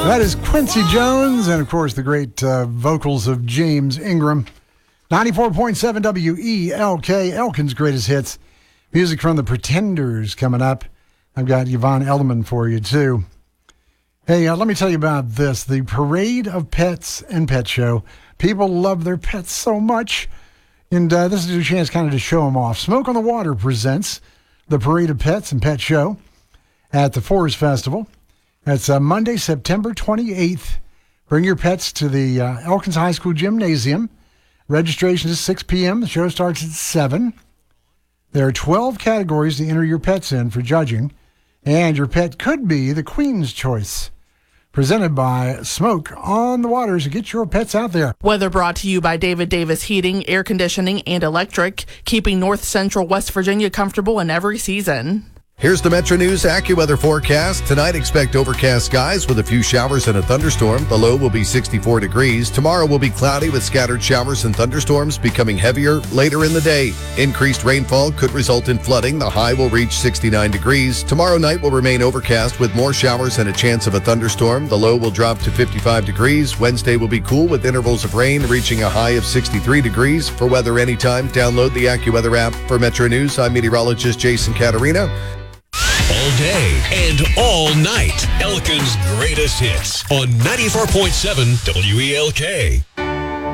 That is Quincy Jones and, of course, the great vocals of James Ingram. 94.7 WELK, Elkin's Greatest Hits. Music from the Pretenders coming up. I've got Yvonne Elliman for you, too. Hey, let me tell you about this. The Parade of Pets and Pet Show. People love their pets so much. And this is your chance kind of to show them off. Smoke on the Water presents the Parade of Pets and Pet Show at the Forest Festival. That's Monday, September 28th. Bring your pets to the Elkins High School Gymnasium. Registration is 6 p.m. The show starts at 7. There are 12 categories to enter your pets in for judging, and your pet could be the Queen's Choice. Presented by Smoke on the Water, so get your pets out there. Weather brought to you by David Davis Heating, Air Conditioning, and Electric, keeping North Central West Virginia comfortable in every season. Here's the Metro News AccuWeather forecast. Tonight, expect overcast skies with a few showers and a thunderstorm. The low will be 64 degrees. Tomorrow will be cloudy with scattered showers and thunderstorms becoming heavier later in the day. Increased rainfall could result in flooding. The high will reach 69 degrees. Tomorrow night will remain overcast with more showers and a chance of a thunderstorm. The low will drop to 55 degrees. Wednesday will be cool with intervals of rain reaching a high of 63 degrees. For weather anytime, download the AccuWeather app. For Metro News, I'm meteorologist Jason Caterina. All day and all night. Elkin's Greatest Hits on 94.7 WELK.